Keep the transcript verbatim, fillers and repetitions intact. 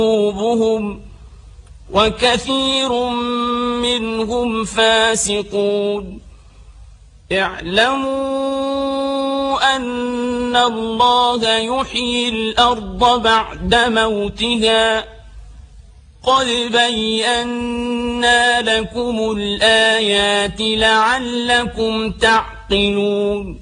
قلوبهم وكثير منهم فاسقون. اعلموا أن الله يحيي الأرض بعد موتها قد بينا لكم الآيات لعلكم تعقلون.